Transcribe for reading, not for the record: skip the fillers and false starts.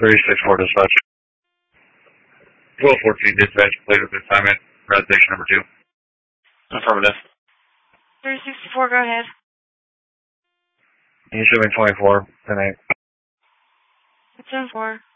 364 dispatch. 1214 dispatch, played with assignment, route station number 2. Affirmative. 364, go ahead. You should be 24, 10-8. It's 10-4.